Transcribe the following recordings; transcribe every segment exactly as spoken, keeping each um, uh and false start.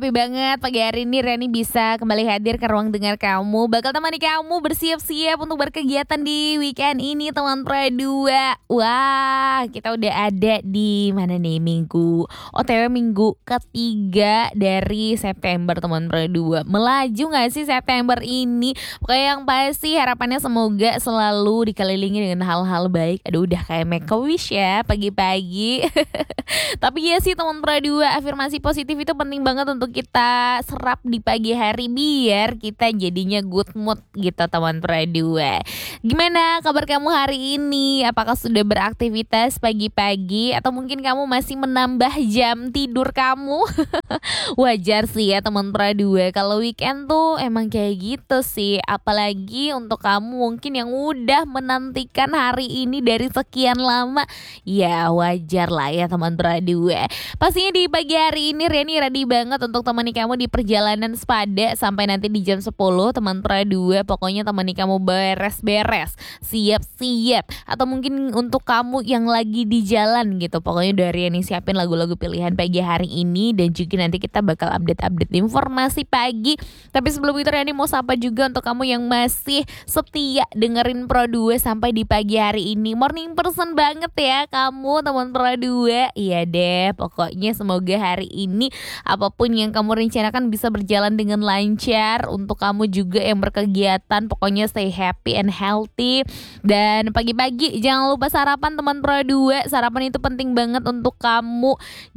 happy banget pagi hari ini Reni bisa kembali hadir ke ruang dengar kamu. Bakal temani kamu bersiap-siap untuk berkegiatan di weekend ini teman Pro dua. Wah, kita udah ada di mana nih minggu O T W minggu ketiga dari September teman Pro dua. Melaju gak sih September ini? Pokoknya yang pasti harapannya semoga selalu dikelilingi dengan hal-hal baik. Aduh udah kayak make a wish ya pagi-pagi. Tapi ya sih teman Pro dua, afirmasi positif itu penting banget untuk kita serap di pagi hari biar kita jadinya good mood gitu teman Pro dua. Gimana kabar kamu hari ini? Apakah sudah beraktivitas pagi-pagi atau mungkin kamu masih menambah jam tidur kamu? Wajar sih ya teman Pro dua, kalau weekend tuh emang kayak gitu sih. Apalagi untuk kamu mungkin yang udah menantikan hari ini dari sekian lama. Ya wajar lah ya teman Pro dua. Pastinya di pagi hari ini Reni ready banget untuk temani kamu di perjalanan sepada sampai nanti di jam sepuluh teman Pro dua. Pokoknya temani kamu beres-beres, siap-siap, atau mungkin untuk kamu yang lagi di jalan gitu. Pokoknya dari Reni siapin lagu-lagu pilihan pagi hari ini, dan juga nanti kita bakal update-update informasi pagi. Tapi sebelum itu Reni mau sapa juga untuk kamu yang masih setia dengerin Pro dua sampai di pagi hari ini. Morning person banget ya kamu teman Pro dua. Iya deh, pokoknya semoga hari ini apapun yang kamu rencanakan bisa berjalan dengan lancar. Untuk kamu juga yang berkegiatan, pokoknya stay happy and healthy. Dan pagi-pagi jangan lupa sarapan teman Pro dua. Sarapan itu penting banget untuk kamu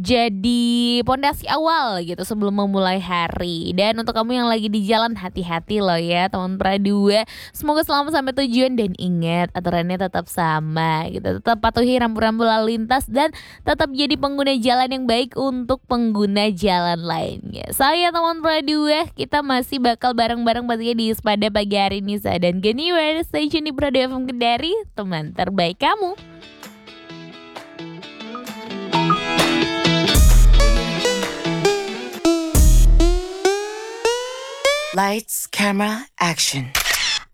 jadi pondasi awal gitu sebelum memulai hari. Dan untuk kamu yang lagi di jalan, hati-hati loh ya teman Pro dua. Semoga selamat sampai tujuan, dan ingat aturannya tetap sama gitu. Tetap patuhi rambu-rambu lalu lintas dan tetap jadi pengguna jalan yang baik untuk pengguna jalan lainnya. Saya teman Pro dua, kita masih bakal bareng-bareng pastinya di Sepada pagi hari ini. Saya dan Geniwer, stay tune di Pro dua F M Kendari, teman terbaik kamu. Lights, camera, action.